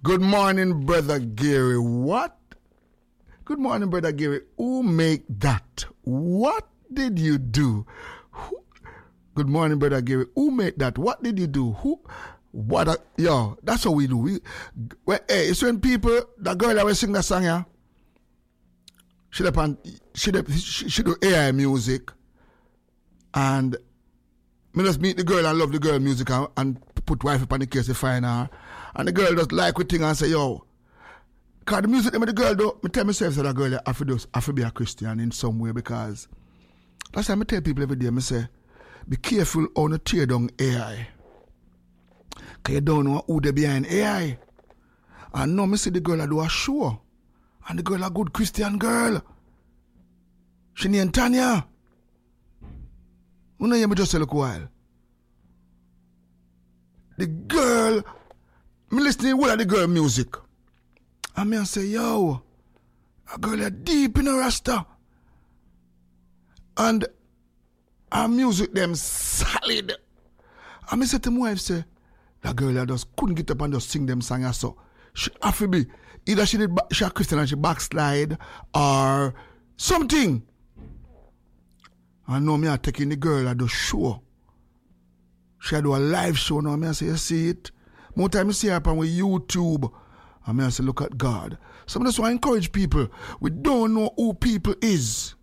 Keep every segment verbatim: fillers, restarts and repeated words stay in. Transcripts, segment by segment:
Good morning, Brother Gary. What? Good morning, Brother Gary. Who make that? What did you do? Who? Good morning, Brother Gary. Who made that? What did you do? Who? What? A, yo, that's what we do. We, well, hey, it's when people, the girl that will sing that song, yeah, she, depend, she, she, she do A I music, and me just meet the girl and love the girl music and, and put wife up on the case to find her. And the girl just like with thing and say, yo, because the music that the girl do, I tell myself that the girl I have to, do, I have to be a Christian in some way, because that's why I tell people every day, I say, be careful on the tear down A I. Because you don't know who they behind A I. And now I see the girl I do a show. And the girl a good Christian girl. She named Tanya. You know, you just a look while. The girl, me listening to all of the girl music. And me I say, yo, a girl is deep in a rasta. And her music them solid. And me say to my wife, say, that girl I just couldn't get up and just sing them songs so. She have to be, either she did she a Christian and she backslide or something. I know me I taking the girl at the show. She do a live show now. Me I say, you see it? More time you see her on YouTube. And me I say, look at God. So that's why I encourage people. We don't know who people is.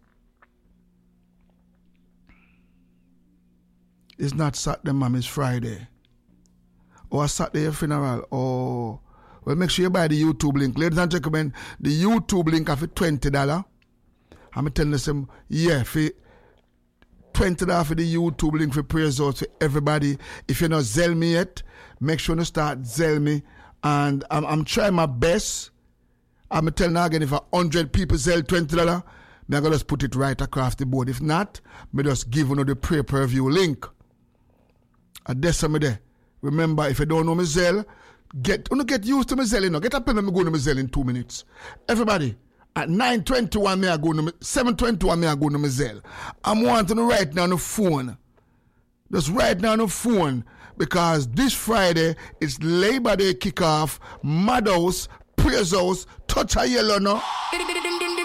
It's not Saturday, mom, it's Friday. Or a Saturday funeral. Or, well, make sure you buy the YouTube link. Ladies and gentlemen, the YouTube link are for twenty dollars. I'm telling them, yeah, for twenty dollars for the YouTube link for praise out for everybody. If you're not Zell me yet, make sure you start Zell me. And I'm, I'm trying my best. I'm telling you again, if a hundred people Zell twenty dollars, I'm going to just put it right across the board. If not, me just give you the pay-per-view link. And that's some there. Remember, if you don't know me Zell, get, you know, get used to me Zell, you know. Get up and me go to me Zell in two minutes. Everybody. At nine twenty-one, me I go to me, seven twenty-one, me I go to me Zell. I'm wanting to write down the phone. Just write down the phone. Because this Friday, it's Labor Day kickoff, Mad House, Praise House, Touch a Yellow, no?